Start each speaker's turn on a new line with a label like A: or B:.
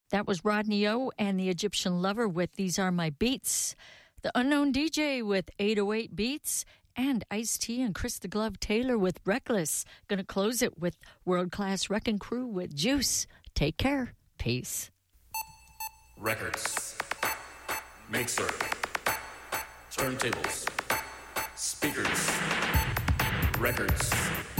A: That was Rodney O and the Egyptian Lover with These Are My Beats. The Unknown DJ with 808 Beats. And Ice-T and Chris the Glove Taylor with Reckless. Gonna close it with World Class Wrecking Crew with Juice. Take care. Peace.
B: Records. Mixer. Turntables. Speakers. Records.